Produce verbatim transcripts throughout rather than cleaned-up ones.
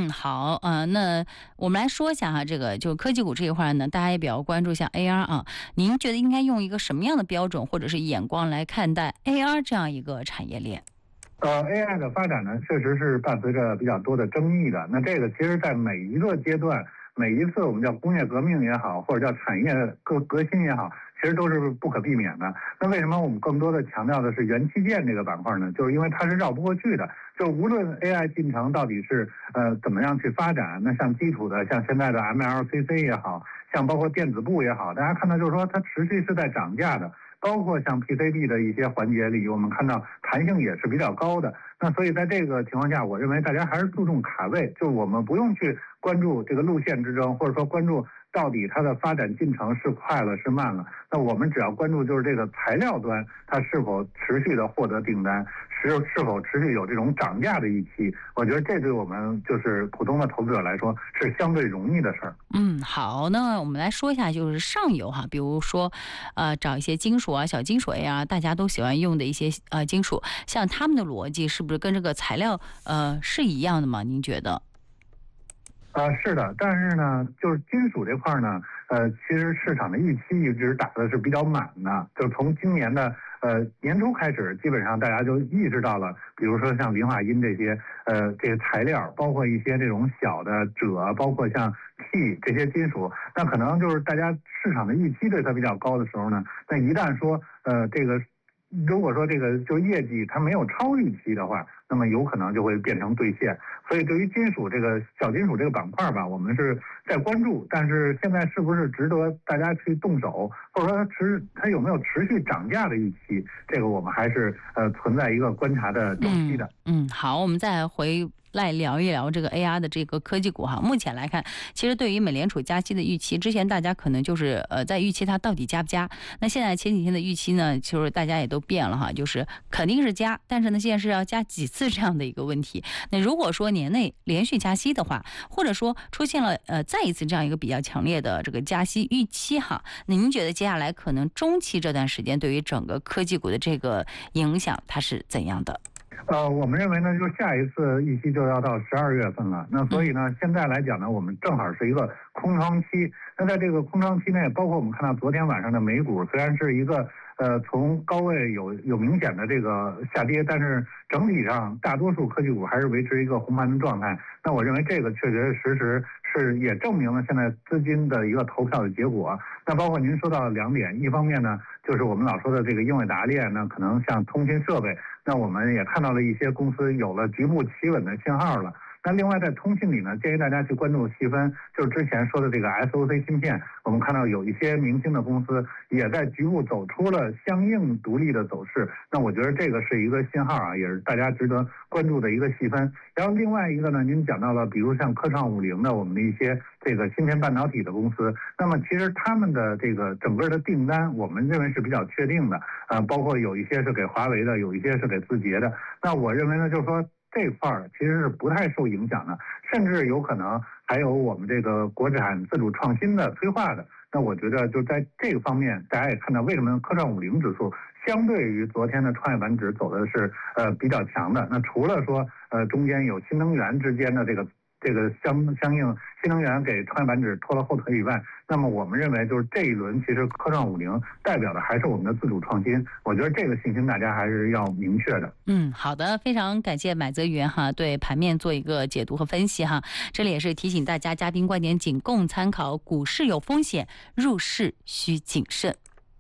嗯，好，呃，那我们来说一下哈，这个就科技股这一块呢，大家也比较关注像 A R 啊，您觉得应该用一个什么样的标准或者是眼光来看待 A R 这样一个产业链？ 呃 ，A I 的发展呢，确实是伴随着比较多的争议的。那这个其实，在每一个阶段，每一次我们叫工业革命也好，或者叫产业革革新也好，其实都是不可避免的。那为什么我们更多的强调的是元器件这个板块呢？就是因为它是绕不过去的。就无论 A I 进程到底是呃怎么样去发展，那像基础的，像现在的 M L C C 也好，像包括电子部也好，大家看到就是说它持续是在涨价的。包括像 P C B 的一些环节里，我们看到弹性也是比较高的。那所以在这个情况下，我认为大家还是注重卡位，就我们不用去关注这个路线之争，或者说关注到底它的发展进程是快了是慢了。那我们只要关注就是这个材料端它是否持续的获得订单，是是否持续有这种涨价的预期。我觉得这对我们就是普通的投资者来说是相对容易的事儿。 嗯，好，那我们来说一下就是上游哈，比如说呃找一些金属啊、小金属呀，大家都喜欢用的一些呃金属，像他们的逻辑是不是跟这个材料呃是一样的吗？您觉得？ 呃，是的，但是呢，就是金属这块呢，呃，其实市场的预期一直打的是比较满的，就从今年的呃年初开始，基本上大家就意识到了，比如说像磷化铟这些呃这些材料，包括一些这种小的锗，包括像 T 这些金属，那可能就是大家市场的预期对它比较高的时候呢，那一旦说呃这个。如果说这个就业绩它没有超预期的话，那么有可能就会变成兑现。所以对于金属这个小金属这个板块吧，我们是在关注，但是现在是不是值得大家去动手，或者说它持它有没有持续涨价的预期，这个我们还是呃存在一个观察的周期的。 嗯，嗯好，我们再回。来聊一聊这个 A R 的这个科技股哈，目前来看，其实对于美联储加息的预期，之前大家可能就是呃在预期它到底加不加，那现在前几天的预期呢，就是大家也都变了哈，就是肯定是加，但是呢现在是要加几次这样的一个问题。那如果说年内连续加息的话，或者说出现了呃再一次这样一个比较强烈的这个加息预期哈，那您觉得接下来可能中期这段时间对于整个科技股的这个影响它是怎样的？ 呃，我们认为呢，就下一次预期就要到十二月份了。那所以呢，现在来讲呢，我们正好是一个空窗期。那在这个空窗期内，包括我们看到昨天晚上的美股，虽然是一个呃从高位有有明显的这个下跌，但是整体上大多数科技股还是维持一个红盘的状态。那我认为这个确确实实是也证明了现在资金的一个投票的结果。那包括您说到的两点，一方面呢，就是我们老说的这个英伟达链呢，可能像通信设备。那我们也看到了一些公司有了局部企稳的信号了。那另外在通信里呢，建议大家去关注细分，就是之前说的这个 S O C 芯片，我们看到有一些明星的公司也在局部走出了相应独立的走势。那我觉得这个是一个信号啊，也是大家值得关注的一个细分。然后另外一个呢，您讲到了，比如像科创五零的我们的一些这个芯片半导体的公司，那么其实他们的这个整个的订单，我们认为是比较确定的，呃，包括有一些是给华为的，有一些是给字节的。那我认为呢，就是说这块儿其实是不太受影响的，甚至有可能还有我们这个国产自主创新的催化的。那我觉得就在这个方面，大家也看到为什么科创五零指数相对于昨天的创业板指走的是呃比较强的。那除了说呃中间有新能源之间的这个这个相相应新能源给创业板指拖了后腿以外，那么我们认为就是这一轮其实科创五零代表的还是我们的自主创新。我觉得这个信心大家还是要明确的。 嗯，好的，非常感谢买泽源哈对盘面做一个解读和分析哈。这里也是提醒大家，嘉宾观点仅供参考，股市有风险，入市需谨慎。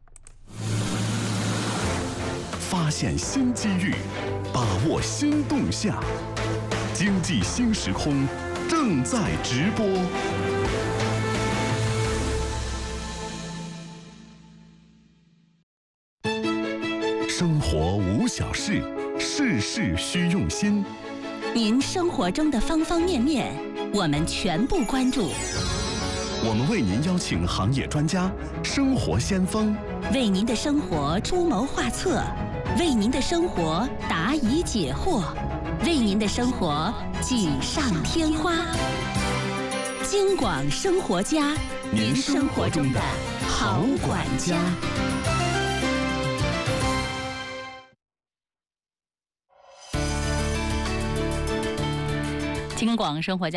发现新机遇，把握新动向，经济新时空正在直播。生活无小事，事事需用心。 您生活中的方方面面，我们全部关注。 我们为您邀请行业专家、生活先锋， 为您的生活出谋划策，为您的生活答疑解惑，为您的生活锦上添花。京广生活家，您生活中的好管家。 京广生活家。